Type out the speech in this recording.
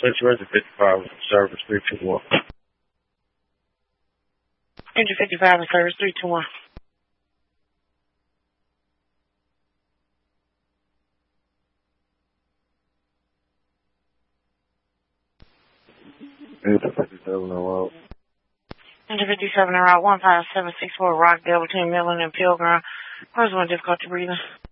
Central Resident 55 with service 321. Engine 55 and service 321. Engine 57 en route. Engine 57 en route 15764 Rockdale between Midland and Pilgrim. Person with difficulty breathing.